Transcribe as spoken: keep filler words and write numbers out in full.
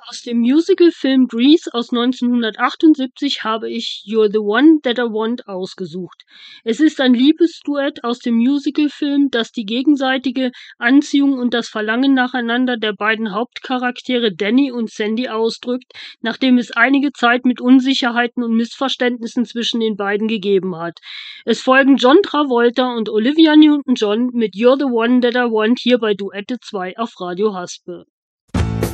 Aus dem Musicalfilm Grease aus neunzehnhundertachtundsiebzig habe ich You're the One That I Want ausgesucht. Es ist ein Liebesduett aus dem Musicalfilm, das die gegenseitige Anziehung und das Verlangen nacheinander der beiden Hauptcharaktere Danny und Sandy ausdrückt, nachdem es einige Zeit mit Unsicherheiten und Missverständnissen zwischen den beiden gegeben hat. Es folgen John Travolta und Olivia Newton-John mit You're the One That I Want hier bei Duette zwei auf Radio Haspe.